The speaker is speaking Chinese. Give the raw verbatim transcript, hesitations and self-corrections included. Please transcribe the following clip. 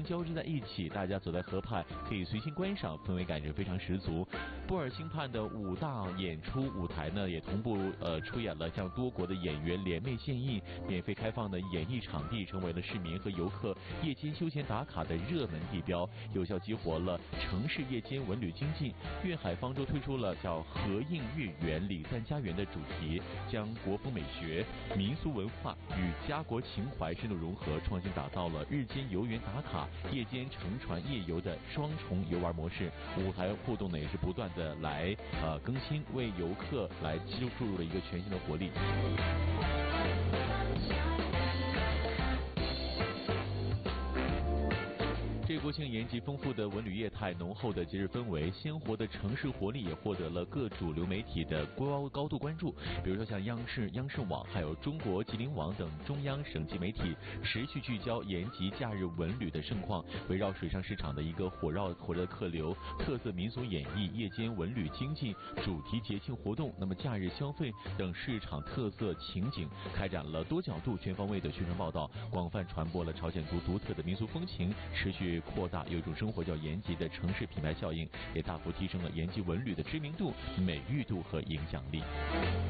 交织在一起，大家走在河畔可以随心观赏，氛围感是非常十足。波尔星畔的五大演出舞台呢，也同步呃出演了向多国的演员联袂献艺，免费开放的演艺场地成为了市民和游客夜间休闲打卡的热门地标，有效激活了城市夜间文旅经济。粤海方舟推出了叫合映月圆礼赞家园的主题，将国风美学、民俗文化与家国情怀深度融合，创新打造了日间游园打卡、夜间乘船夜游的双重游玩模式。舞台互动呢也是不断的来呃更新，为游客来注注入了一个全新的活力。这国庆延集丰富的文旅业态、浓厚的节日氛围、鲜活的城市活力，也获得了各主流媒体的高高度关注。比如说像央视、央视网，还有中国吉林网等中央省级媒体，持续聚焦延集假日文旅的盛况，围绕水上市场的一个火热火热的客流、特色民俗演绎、夜间文旅经济、主题节庆活动，那么假日消费等市场特色情景，开展了多角度、全方位的宣传报道，广泛传播了朝鲜族独特的民俗风情，持续扩大有一种生活叫延吉的城市品牌效应，也大幅提升了延吉文旅的知名度、美誉度和影响力。